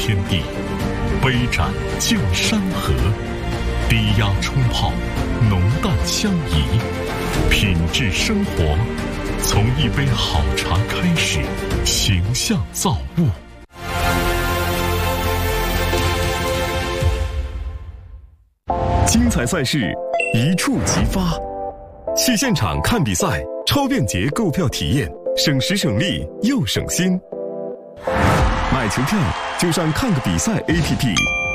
天地，杯盏敬山河，低压冲泡，浓淡相宜，品质生活，从一杯好茶开始，形象造物。 精彩赛事一触即发，去现场看比赛，超便捷购票体验，省时省力又省心。买球票就上看个比赛 APP。